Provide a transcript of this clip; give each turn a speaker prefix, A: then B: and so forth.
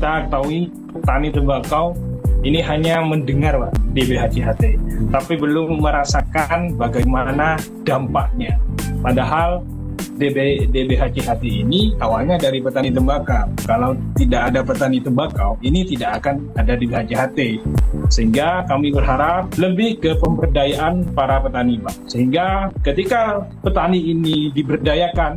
A: kita ketahui petani tembakau ini hanya mendengar Pak DBHJHT, tapi belum merasakan bagaimana dampaknya. Padahal DBHJHT ini awalnya dari petani tembakau. Kalau tidak ada petani tembakau, ini tidak akan ada DBHJHT. Sehingga kami berharap lebih ke pemberdayaan para petani Pak. Sehingga ketika petani ini diberdayakan,